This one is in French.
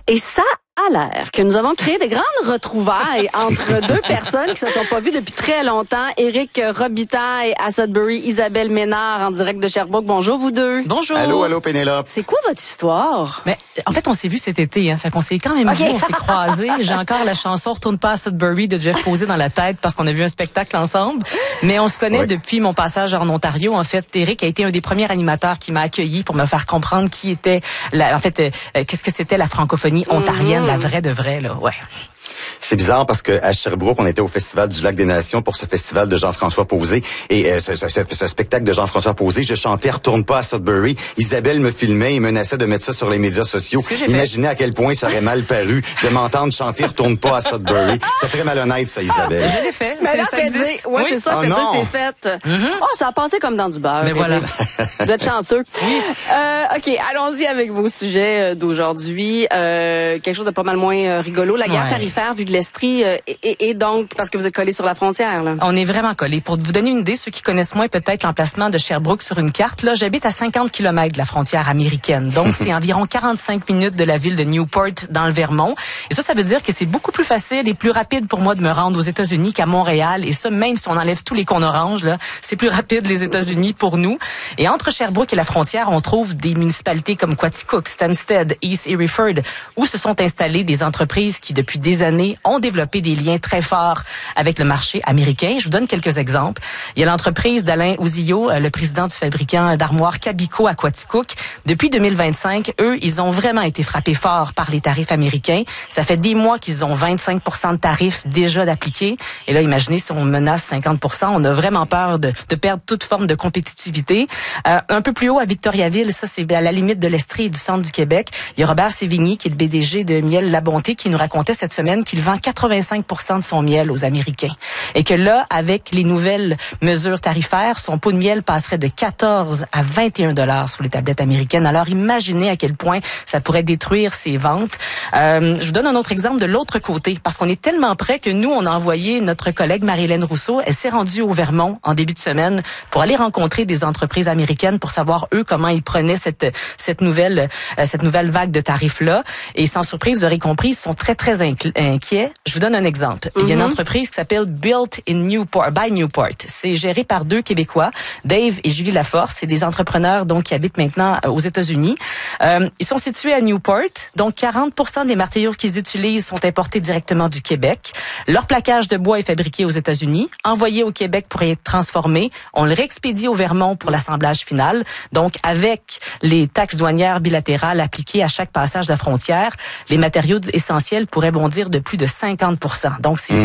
Et ça a l'air que nous avons créé de grandes retrouvailles entre deux personnes qui se sont pas vues depuis très longtemps. Éric Robitaille à Sudbury, Isabelle Ménard en direct de Sherbrooke. Bonjour vous deux. Bonjour. Allô Pénélope. C'est quoi votre histoire? Mais en fait, on s'est vu cet été, fait qu'on s'est quand même vu, on s'est croisés. J'ai encore la chanson Retourne pas à Sudbury de Jeff Posey dans la tête parce qu'on a vu un spectacle ensemble. Mais on se connaît depuis mon passage en Ontario. En fait, Éric a été un des premiers animateurs qui m'a accueilli pour me faire comprendre qui était qu'est-ce que c'était la francophonie ontarienne, la vraie de vraie, là. Ouais. C'est bizarre parce que à Sherbrooke, on était au Festival du Lac des Nations pour ce festival de Jean-François Posey. Et ce spectacle de Jean-François Posey, je chantais Retourne pas à Sudbury. Isabelle me filmait et menaçait de mettre ça sur les médias sociaux. Imaginez à quel point ça aurait mal paru de m'entendre chanter Retourne pas à Sudbury. C'est très malhonnête, ça, Isabelle. Je l'ai fait. Mais là, ça existe. Oui, c'est ça. C'est fait. Oh, ça a passé comme dans du beurre. Mais voilà. Vous êtes chanceux. OK, allons-y avec vos sujets d'aujourd'hui. Quelque chose de pas mal moins rigolo. La guerre tarifaire vue de l'Estrie et donc, parce que vous êtes collés sur la frontière, là. On est vraiment collés. Pour vous donner une idée, ceux qui connaissent moins peut-être l'emplacement de Sherbrooke sur une carte, là, j'habite à 50 km de la frontière américaine. Donc, c'est environ 45 minutes de la ville de Newport dans le Vermont. Et ça veut dire que c'est beaucoup plus facile et plus rapide pour moi de me rendre aux États-Unis qu'à Montréal. Et ça, même si on enlève tous les cônes oranges, là, c'est plus rapide les États-Unis pour nous. Et entre Sherbrooke et la frontière, on trouve des municipalités comme Quaticook, Stansted, East Hereford, où se sont installées des entreprises qui, depuis des années, ont développé des liens très forts avec le marché américain. Je vous donne quelques exemples. Il y a l'entreprise d'Alain Ouzillo, le président du fabricant d'armoires Cabico à Quaticook. Depuis 2025, eux, ils ont vraiment été frappés fort par les tarifs américains. Ça fait des mois qu'ils ont 25% de tarifs déjà d'appliquer. Et là, imaginez si on menace 50%, on a vraiment peur de perdre toute forme de compétitivité. Un peu plus haut à Victoriaville, ça c'est à la limite de l'Estrie et du centre du Québec. Il y a Robert Sévigny, qui est le PDG de Miel La Bonté, qui nous racontait cette semaine qu'il vend 85% de son miel aux Américains. Et que là, avec les nouvelles mesures tarifaires, son pot de miel passerait de 14 à 21 $ sur les tablettes américaines. Alors, imaginez à quel point ça pourrait détruire ses ventes. Je vous donne un autre exemple de l'autre côté, parce qu'on est tellement près que nous, on a envoyé notre collègue Marie-Hélène Rousseau. Elle s'est rendue au Vermont en début de semaine pour aller rencontrer des entreprises américaines pour savoir, eux, comment ils prenaient cette nouvelle vague de tarifs-là. Et sans surprise, vous aurez compris, ils sont très, très inquiets. Je vous donne un exemple. Il y a une entreprise qui s'appelle Built in Newport, by Newport. C'est géré par deux Québécois, Dave et Julie Laforce. C'est des entrepreneurs donc qui habitent maintenant aux États-Unis. Ils sont situés à Newport. Donc 40% des matériaux qu'ils utilisent sont importés directement du Québec. Leur plaquage de bois est fabriqué aux États-Unis, envoyé au Québec pour être transformé. On le réexpédie au Vermont pour l'assemblage final. Donc avec les taxes douanières bilatérales appliquées à chaque passage de la frontière, les matériaux essentiels pourraient bondir de plus de 50%. Donc c'est